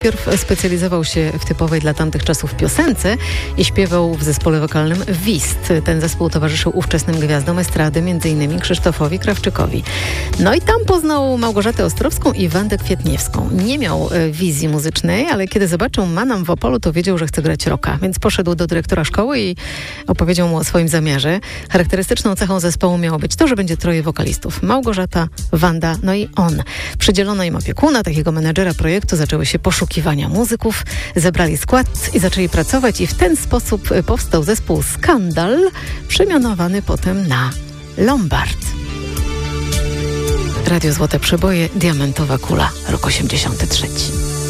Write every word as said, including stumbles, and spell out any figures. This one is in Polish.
Pierw specjalizował się w typowej dla tamtych czasów piosence i śpiewał w zespole wokalnym Wist. Ten zespół towarzyszył ówczesnym gwiazdom estrady, m.in. Krzysztofowi Krawczykowi. No i tam poznał Małgorzatę Ostrowską i Wandę Kwietniewską. Nie miał e, wizji muzycznej, ale kiedy zobaczył Manam w Opolu, to wiedział, że chce grać rocka. Więc poszedł do dyrektora szkoły i opowiedział mu o swoim zamierze. Charakterystyczną cechą zespołu miało być to, że będzie troje wokalistów. Małgorzata, Wanda, no i on. Przydzielono im opiekuna, takiego menadżera projektu. Zaczęły się poszukiwania muzyków, zebrali skład i zaczęli pracować i w ten sposób powstał zespół Skandal, przemianowany potem na Lombard. Radio Złote Przeboje, Diamentowa Kula, rok osiemdziesiąty trzeci.